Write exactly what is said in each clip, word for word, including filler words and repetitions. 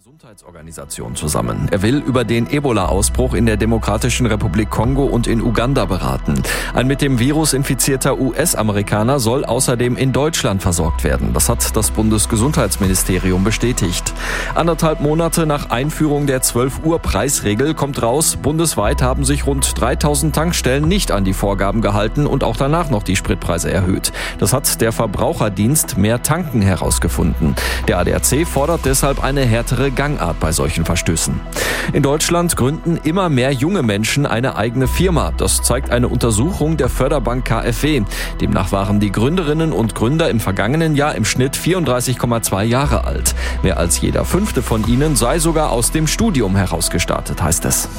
Gesundheitsorganisation zusammen. Er will über den Ebola-Ausbruch in der Demokratischen Republik Kongo und in Uganda beraten. Ein mit dem Virus infizierter U S-Amerikaner soll außerdem in Deutschland versorgt werden. Das hat das Bundesgesundheitsministerium bestätigt. Anderthalb Monate nach Einführung der zwölf Uhr Preisregel kommt raus, bundesweit haben sich rund dreitausend Tankstellen nicht an die Vorgaben gehalten und auch danach noch die Spritpreise erhöht. Das hat der Verbraucherdienst Mehr Tanken herausgefunden. Der A D A C fordert deshalb eine härtere Gangart bei solchen Verstößen. In Deutschland gründen immer mehr junge Menschen eine eigene Firma. Das zeigt eine Untersuchung der Förderbank K f W. Demnach waren die Gründerinnen und Gründer im vergangenen Jahr im Schnitt vierunddreißig Komma zwei Jahre alt. Mehr als jeder fünfte von ihnen sei sogar aus dem Studium herausgestartet, heißt es.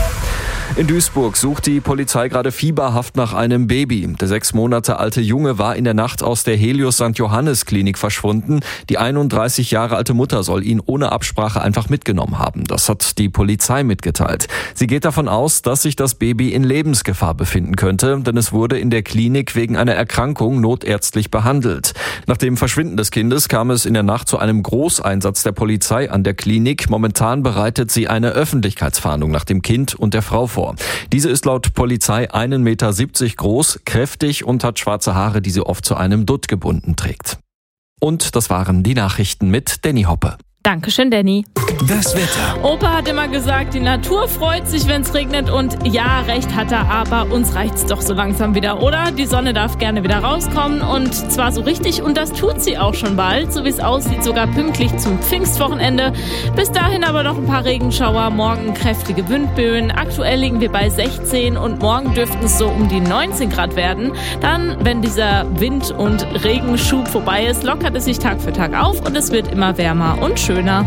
In Duisburg sucht die Polizei gerade fieberhaft nach einem Baby. Der sechs Monate alte Junge war in der Nacht aus der Helios Sankt Johannes Klinik verschwunden. Die einunddreißig Jahre alte Mutter soll ihn ohne Absprache einfach mitgenommen haben. Das hat die Polizei mitgeteilt. Sie geht davon aus, dass sich das Baby in Lebensgefahr befinden könnte, denn es wurde in der Klinik wegen einer Erkrankung notärztlich behandelt. Nach dem Verschwinden des Kindes kam es in der Nacht zu einem Großeinsatz der Polizei an der Klinik. Momentan bereitet sie eine Öffentlichkeitsfahndung nach dem Kind und der Frau vor. Diese ist laut Polizei einen Meter siebzig groß, kräftig und hat schwarze Haare, die sie oft zu einem Dutt gebunden trägt. Und das waren die Nachrichten mit Danny Hoppe. Dankeschön, Danny. Das Wetter. Opa hat immer gesagt, die Natur freut sich, wenn es regnet. Und ja, recht hat er, aber uns reicht's doch so langsam wieder, oder? Die Sonne darf gerne wieder rauskommen und zwar so richtig. Und das tut sie auch schon bald, so wie es aussieht, sogar pünktlich zum Pfingstwochenende. Bis dahin aber noch ein paar Regenschauer, morgen kräftige Windböen. Aktuell liegen wir bei sechzehn und morgen dürften es so um die neunzehn Grad werden. Dann, wenn dieser Wind- und Regenschub vorbei ist, lockert es sich Tag für Tag auf und es wird immer wärmer und schöner. Schöner.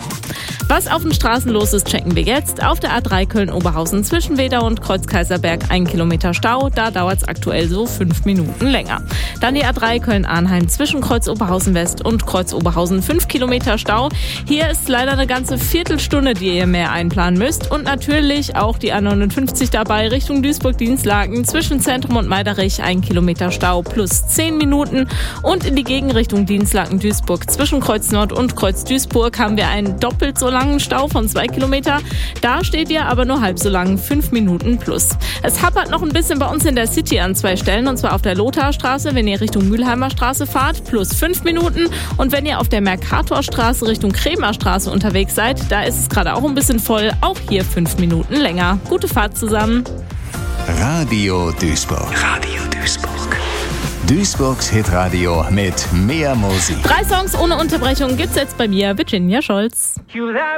Was auf den Straßen los ist, checken wir jetzt. Auf der A drei Köln-Oberhausen zwischen Wedau und Kreuz-Kaiserberg ein Kilometer Stau. Da dauert es aktuell so fünf Minuten länger. Dann die A drei Köln-Arnheim zwischen Kreuz-Oberhausen West und Kreuz-Oberhausen fünf Kilometer Stau. Hier ist leider eine ganze Viertelstunde, die ihr mehr einplanen müsst. Und natürlich auch die A neunundfünfzig dabei Richtung Duisburg-Dienstlaken zwischen Zentrum und Meiderich ein Kilometer Stau plus zehn Minuten. Und in die Gegenrichtung Dienstlaken-Duisburg zwischen Kreuz Nord und Kreuz Duisburg haben wir einen doppelt so langen Stau von zwei Kilometer. Da steht ihr aber nur halb so lang, fünf Minuten plus. Es hapert noch ein bisschen bei uns in der City an zwei Stellen, und zwar auf der Lotharstraße, wenn ihr Richtung Mülheimer Straße fahrt, plus fünf Minuten. Und wenn ihr auf der Mercatorstraße Richtung Kremerstraße unterwegs seid, da ist es gerade auch ein bisschen voll, auch hier fünf Minuten länger. Gute Fahrt zusammen. Radio Duisburg. Radio Duisburg. Duisburgs Hitradio mit mehr Musik. Drei Songs ohne Unterbrechung gibt's jetzt bei mir, Virginia Scholz.